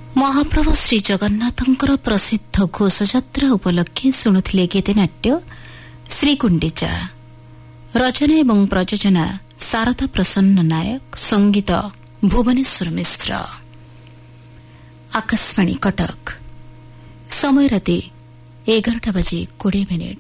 ମହାପ୍ରଭୁ ଶ୍ରୀ ଜଗନ୍ନାଥଙ୍କର ପ୍ରସିଦ୍ଧ ଘୋଷଯାତ୍ରା ଉପଲକ୍ଷେ ଶୁଣୁଥିଲେ ଗୀତିନାଟ୍ୟ ଶ୍ରୀଗୁଣ୍ଡିଚା। ରଚନା ଏବଂ ପ୍ରଯୋଜନା ଶାରଦା ପ୍ରସନ୍ନ ନାୟକ, ସଙ୍ଗୀତ ଭୁବନେଶ୍ୱର ମିଶ୍ର। ଆକାଶବାଣୀ କଟକ, ସମୟ ରାତି 11:20।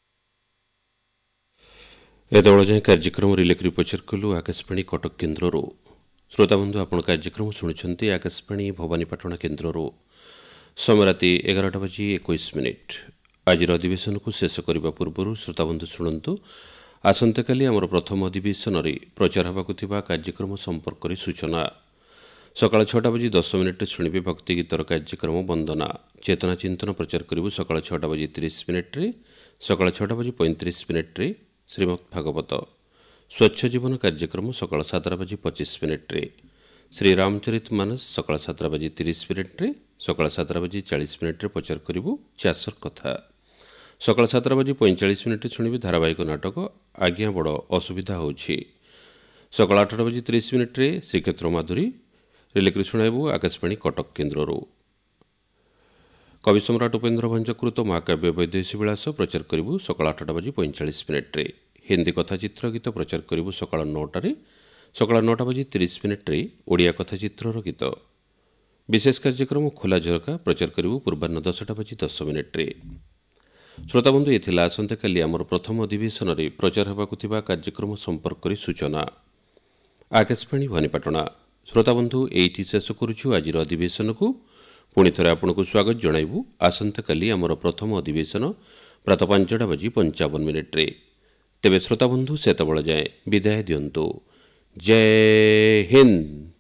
ଏତେବେଳେ ଯାଏଁ କାର୍ଯ୍ୟକ୍ରମ ରିଲେ କରି ପ୍ରଚାର କଲୁ ଆକାଶବାଣୀ କଟକ କେନ୍ଦ୍ରରୁ। ଶ୍ରୋତାବନ୍ଧୁ, ଆପଣ କାର୍ଯ୍ୟକ୍ରମ ଶୁଣୁଛନ୍ତି ଆକାଶବାଣୀ ଭବାନୀପାଟଣା କେନ୍ଦ୍ରରୁ। ସମୟ ରାତି 11:21। ଆଜିର ଅଧିବେଶନକୁ ଶେଷ କରିବା ପୂର୍ବରୁ ଶ୍ରୋତାବନ୍ଧୁ ଶୁଣନ୍ତୁ, ଆସନ୍ତାକାଲି ଆମର ପ୍ରଥମ ଅଧିବେଶନରେ ପ୍ରଚାର ହେବାକୁ ଥିବା କାର୍ଯ୍ୟକ୍ରମ ସମ୍ପର୍କରେ ସୂଚନା। ସକାଳ 6:10 ଶୁଣିବେ ଭକ୍ତିଗୀତର କାର୍ଯ୍ୟକ୍ରମ ବନ୍ଦନା। ଚେତନା ଚିନ୍ତନ ପ୍ରଚାର କରିବୁ ସକାଳ 6:30। ସକାଳ 6:35 ଶ୍ରୀମଦ୍ ଭାଗବତ। ସ୍ୱଚ୍ଛ ଜୀବନ କାର୍ଯ୍ୟକ୍ରମ ସକାଳ 7:25। ଶ୍ରୀରାମଚରିତ ମାନସ ସକାଳ 7:30। ସକାଳ 7:40 ପ୍ରଚାର କରିବୁ ଚାଷର କଥା। ସକାଳ 7:45 ଶୁଣିବେ ଧାରାବାହିକ ନାଟକ ଆଜ୍ଞା ବଡ଼ ଅସୁବିଧା ହେଉଛି। ସକାଳ 8:30 ଶ୍ରୀକ୍ଷେତ୍ର ମାଧୁରୀ ରିଲେକରି ଶୁଣାଇବୁ ଆକାଶବାଣୀ କଟକ କେନ୍ଦ୍ରରୁ। କବି ସମ୍ରାଟ ଉପେନ୍ଦ୍ର ଭଞ୍ଜକୃତ ମହାକାବ୍ୟ ବୈଦେଶୀ ବିଳାସ ପ୍ରଚାର କରିବୁ ସକାଳ 8:45। ହିନ୍ଦୀ କଥାଚିତ୍ର ଗୀତ ପ୍ରଚାର କରିବୁ ସକାଳ 9ଟାରେ। ସକାଳ 9:30 ଓଡ଼ିଆ କଥାଚିତ୍ରର ଗୀତ। ବିଶେଷ କାର୍ଯ୍ୟକ୍ରମ ଖୋଲା ଝରକା ପ୍ରଚାର କରିବୁ ପୂର୍ବାହ୍ନ 10:10। ଶ୍ରୋତାବନ୍ଧୁ, ଏ ଥିଲା ଆସନ୍ତାକାଲି ଆମର ପ୍ରଥମ ଅଧିବେଶନରେ ପ୍ରଚାର ହେବାକୁ ଥିବା କାର୍ଯ୍ୟକ୍ରମ ସମ୍ପର୍କରେ ସୂଚନା। ଆକାଶବାଣୀ ଭବାନୀପାଟଣା। ଶ୍ରୋତାବନ୍ଧୁ, ଏଇଠି ଶେଷ କରୁଛୁ ଆଜିର ଅଧିବେଶନକୁ। ପୁଣି ଥରେ ଆପଣଙ୍କୁ ସ୍ୱାଗତ ଜଣାଇବୁ ଆସନ୍ତାକାଲି ଆମର ପ୍ରଥମ ଅଧିବେଶନ ପ୍ରାତଃ 5:55। ତେବେ ଶ୍ରୋତାବନ୍ଧୁ, ସେତେବେଳେ ଯାଏଁ ବିଦାୟ ଦିଅନ୍ତୁ। ଜୟ ହିନ୍ଦ।